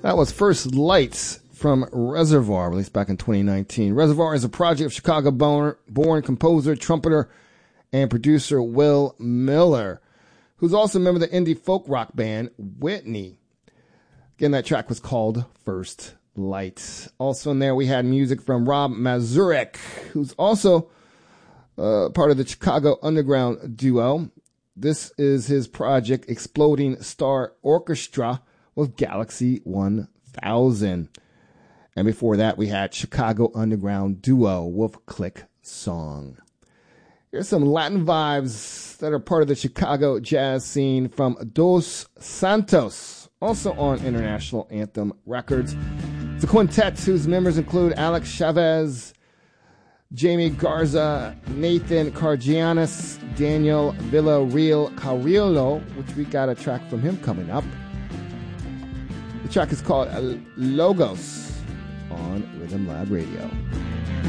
That was First Lights from Reservoir, released back in 2019. Reservoir is a project of Chicago-born composer, trumpeter, and producer Will Miller, who's also a member of the indie folk rock band Whitney. Again, that track was called First Lights. Also in there, we had music from Rob Mazurek, who's also part of the Chicago Underground duo. This is his project, Exploding Star Orchestra, with Galaxy 1000. And before that, we had Chicago Underground duo with Click Song. Here's some Latin vibes that are part of the Chicago jazz scene from Dos Santos, also on International Anthem Records. It's a quintet whose members include Alex Chavez, Jamie Garza, Nathan Cargianis, Daniel Villarreal Carrillo, which we got a track from him coming up. The track is called Logos on Rhythm Lab Radio.